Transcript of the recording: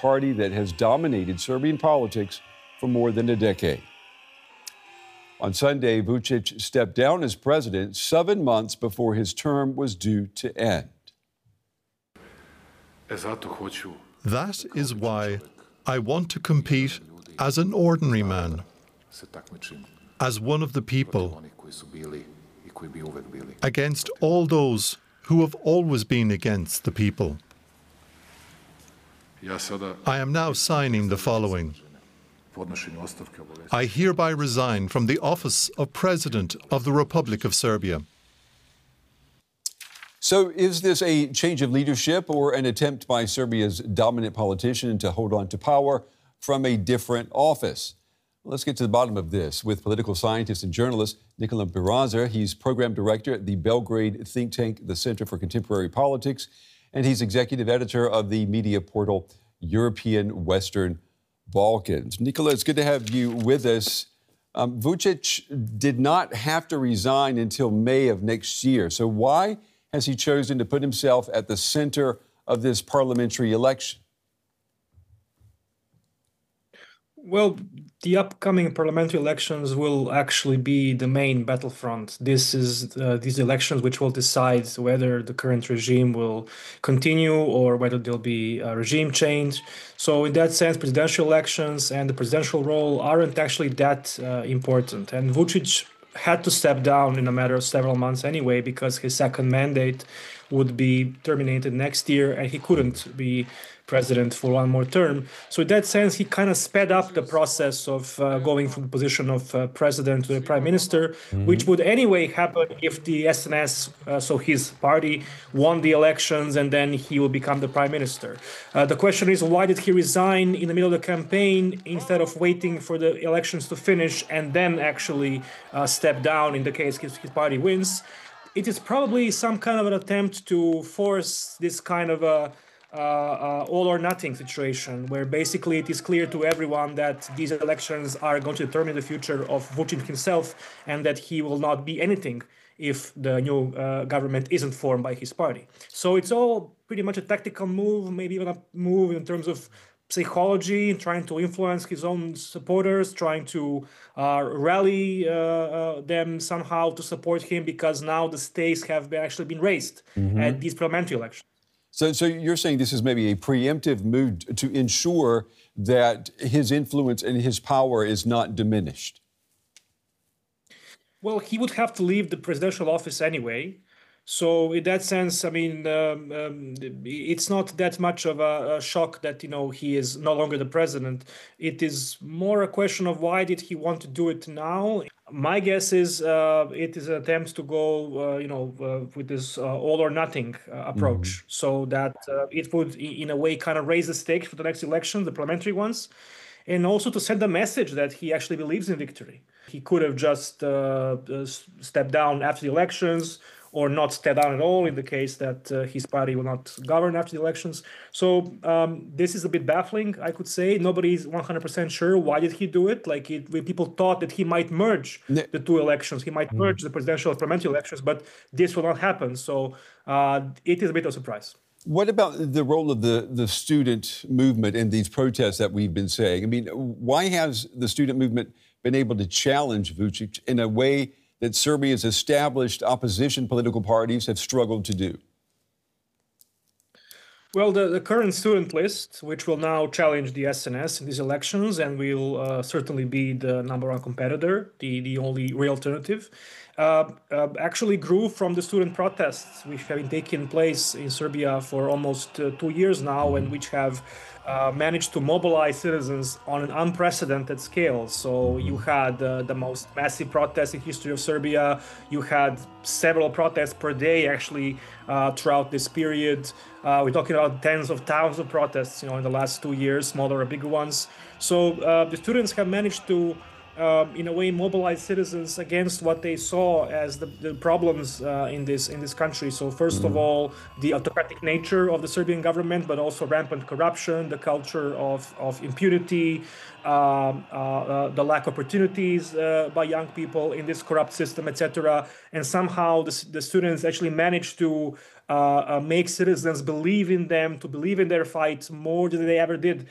party that has dominated Serbian politics for more than a decade. On Sunday, Vučić stepped down as president 7 months before his term was due to end. That is why I want to compete as an ordinary man, as one of the people, against all those who have always been against the people. I am now signing the following. I hereby resign from the office of President of the Republic of Serbia. So is this a change of leadership or an attempt by Serbia's dominant politician to hold on to power from a different office? Let's get to the bottom of this with political scientist and journalist Nikola Peraza. He's program director at the Belgrade think tank, the Center for Contemporary Politics, and he's executive editor of the media portal European Western Balkans. Nikola, it's good to have you with us. Vučić did not have to resign until May of next year. So why has he chosen to put himself at the center of this parliamentary election? Well, the upcoming parliamentary elections will actually be the main battlefront. This is these elections which will decide whether the current regime will continue or whether there'll be a regime change. So in that sense, presidential elections and the presidential role aren't actually that important. And Vučić had to step down in a matter of several months anyway, because his second mandate would be terminated next year and he couldn't be president for one more term. So in that sense, he kind of sped up the process of going from the position of president to the prime minister, which would anyway happen if the SNS, so his party, won the elections and then he will become the prime minister. The question is, why did he resign in the middle of the campaign instead of waiting for the elections to finish and then actually step down in the case his party wins? It is probably some kind of an attempt to force this kind of a all or nothing situation, where basically it is clear to everyone that these elections are going to determine the future of Vučić himself and that he will not be anything if the new government isn't formed by his party. So it's all pretty much a tactical move, maybe even a move in terms of psychology, trying to influence his own supporters, trying to rally them somehow to support him, because now the stakes have actually been raised at these parliamentary elections. So you're saying this is maybe a preemptive move to ensure that his influence and his power is not diminished? Well, he would have to leave the presidential office anyway. So in that sense, I mean, it's not that much of a shock that, he is no longer the president. It is more a question of why did he want to do it now? My guess is it is an attempt to go, with this all or nothing approach, so that it would, in a way, kind of raise the stakes for the next election, the parliamentary ones, and also to send a message that he actually believes in victory. He could have just stepped down after the elections, or not step down at all in the case that his party will not govern after the elections. So this is a bit baffling, I could say. Nobody's 100% sure why did he do it. People thought that he might merge the two elections. He might merge the presidential and parliamentary elections, but this will not happen. So it is a bit of a surprise. What about the role of the student movement in these protests that we've been saying? I mean, why has the student movement been able to challenge Vučić in a way that Serbia's established opposition political parties have struggled to do? Well, the current student list, which will now challenge the SNS in these elections and will certainly be the number one competitor, the only real alternative, actually grew from the student protests which have been taking place in Serbia for almost 2 years now, and which have managed to mobilize citizens on an unprecedented scale. So you had the most massive protests in history of Serbia. You had several protests per day, actually, throughout this period. We're talking about tens of thousands of protests, in the last 2 years, smaller or bigger ones. So the students have managed to, in a way, mobilize citizens against what they saw as the problems in this country. So first of all, the autocratic nature of the Serbian government, but also rampant corruption, the culture of impunity, the lack of opportunities by young people in this corrupt system, etc. And somehow the students actually managed to make citizens believe in them, to believe in their fight more than they ever did